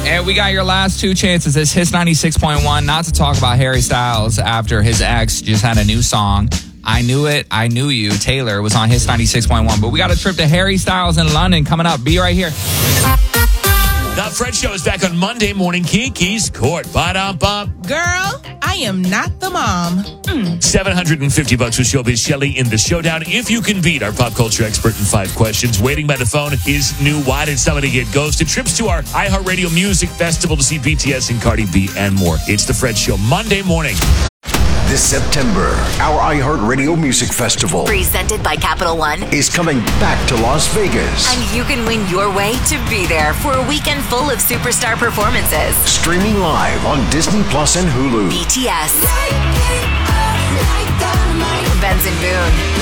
And we got your last two chances. It's Hits 96.1. Not to talk about Harry Styles after his ex just had a new song. I Knew It, I Knew You. Taylor was on Hits 96.1. But we got a trip to Harry Styles in London coming up. Be right here. The Fred Show is back on Monday morning. Kiki's Court. Ba-dum-bum. Girl, I am not the mom. $750 with Showbiz Shelley in the showdown. If you can beat our pop culture expert in 5 questions. Waiting by the phone is new Why Did Somebody Get Ghosted? Trips to our iHeartRadio Music Festival to see BTS and Cardi B and more. It's the Fred Show Monday morning. This September, our iHeartRadio Music Festival, presented by Capital One, is coming back to Las Vegas. And you can win your way to be there for a weekend full of superstar performances. Streaming live on Disney Plus and Hulu. BTS, Benson Boone,